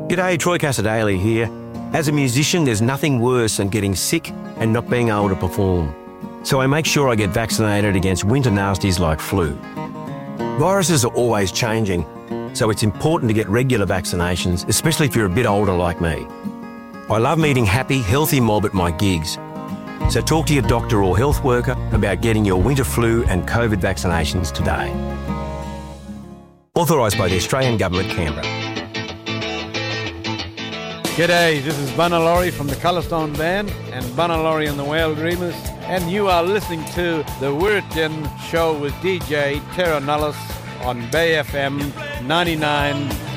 G'day, Troy Casadale here. As a musician, there's nothing worse than getting sick and not being able to perform. So I make sure I get vaccinated against winter nasties like flu. Viruses are always changing, so it's important to get regular vaccinations, especially if you're a bit older like me. I love meeting happy, healthy mob at my gigs. So talk to your doctor or health worker about getting your winter flu and COVID vaccinations today. Authorised by the Australian Government, Canberra. G'day, this is Bunalori from the Colourstone Band and Bunalori and the Whale Dreamers, and you are listening to the Wirriten Show with DJ Terra Nullis on Bay FM 99.9.